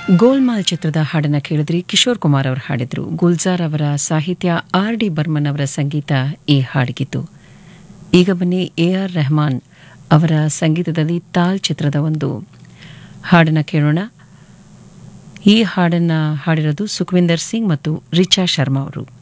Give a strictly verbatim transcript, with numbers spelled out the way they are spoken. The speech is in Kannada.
ಗೋಲ್ಮಾಲ್ ಚಿತ್ರದ ಹಾಡನ್ನು ಕೇಳಿದ್ರಿ. ಕಿಶೋರ್ ಕುಮಾರ್ ಅವರು ಹಾಡಿದ್ರು. ಗುಲ್ಜಾರ್ ಅವರ ಸಾಹಿತ್ಯ, ಆರ್ ಡಿ ಬರ್ಮನ್ ಅವರ ಸಂಗೀತ ಈ ಹಾಡಿಗಿತ್ತು. ಈಗ ಬನ್ನಿ ಎ ಆರ್ ರೆಹಮಾನ್ ಅವರ ಸಂಗೀತದಲ್ಲಿ ತಾಲ್ ಚಿತ್ರದ ಒಂದು ಹಾಡನ್ನು ಕೇಳೋಣ. ಈ ಹಾಡನ್ನು ಹಾಡಿರೋದು ಸುಖವಿಂದರ್ ಸಿಂಗ್ ಮತ್ತು ರಿಚಾ ಶರ್ಮಾ ಅವರು.